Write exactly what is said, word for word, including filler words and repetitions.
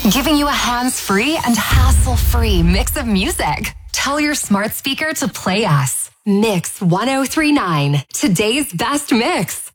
giving you a hands-free and hassle-free mix of music. Tell your smart speaker to play us. Mix one oh three point nine, today's best mix.